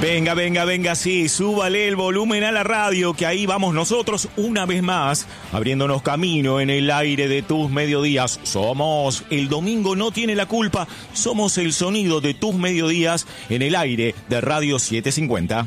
Venga, venga, venga, sí, súbale el volumen a la radio, que ahí vamos nosotros una vez más, abriéndonos camino en el aire de tus mediodías. Somos El Domingo No Tiene la Culpa, somos el sonido de tus mediodías en el aire de Radio 750.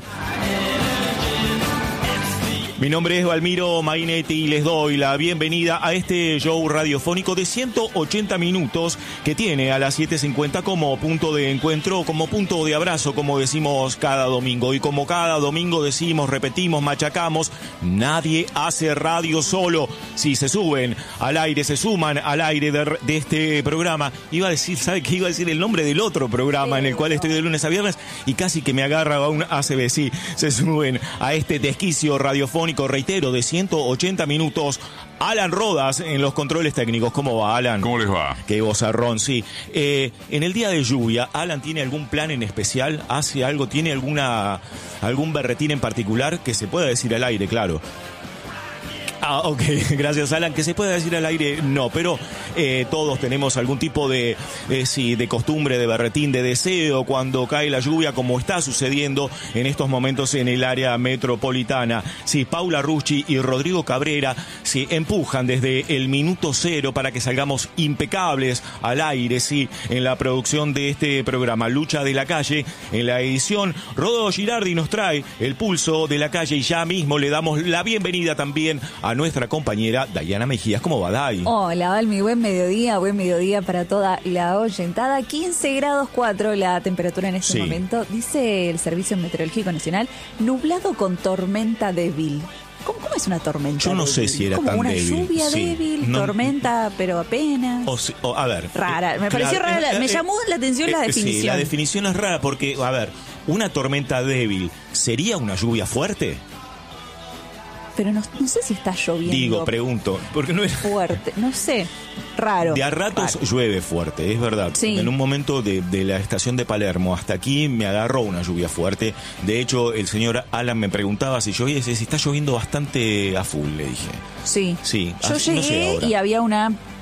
Mi nombre es Valmiro Mainetti y les doy la bienvenida a este show radiofónico de 180 minutos que tiene a las 7:50 como punto de encuentro, como punto de abrazo, como decimos cada domingo. Y como cada domingo decimos, repetimos, machacamos, nadie hace radio solo. Si se suben al aire, se suman al aire de este programa. Iba a decir, ¿sabe qué? Iba a decir el nombre del otro programa en el cual estoy de lunes a viernes y casi que me agarra un ACB. Sí, se suben a este desquicio radiofónico, reitero, de 180 minutos. Alan Rodas en los controles técnicos. ¿Cómo va, Alan? ¿Cómo les va? Qué vozarrón, sí. En el día de lluvia, ¿Alan tiene algún plan en especial? ¿Hace algo? ¿Tiene algún berretín en particular que se pueda decir al aire, claro? Ah, ok, gracias, Alan. Que se pueda decir al aire, no, pero todos tenemos algún tipo de costumbre, de berretín, de deseo cuando cae la lluvia, como está sucediendo en estos momentos en el área metropolitana. Sí, Paula Rucci y Rodrigo Cabrera empujan desde el minuto cero para que salgamos impecables al aire, sí, en la producción de este programa. Lucha de la calle, en la edición, Rodolfo Girardi nos trae el pulso de la calle y ya mismo le damos la bienvenida también a nuestra compañera Dayana Mejías. ¿Cómo va, Day? Hola, Valmi, buen mediodía para toda la oyentada. 15 grados 4 la temperatura en este momento. Dice el Servicio Meteorológico Nacional, nublado con tormenta débil. ¿Cómo es una tormenta? Yo no débil? sé si era tan débil. Como una lluvia débil, no, tormenta, pero apenas. A ver. Rara, me pareció rara, me llamó la atención la definición. Sí, la definición es rara porque, a ver, una tormenta débil, ¿sería una lluvia fuerte? Pero no sé si está lloviendo. Digo, pregunto, porque no es fuerte, no sé, raro. De a ratos llueve fuerte, es verdad. Sí. En un momento de la estación de Palermo hasta aquí me agarró una lluvia fuerte. De hecho, el señor Alan me preguntaba si llovía, si está lloviendo bastante a full, le dije. Sí. Sí. Yo llegué y había una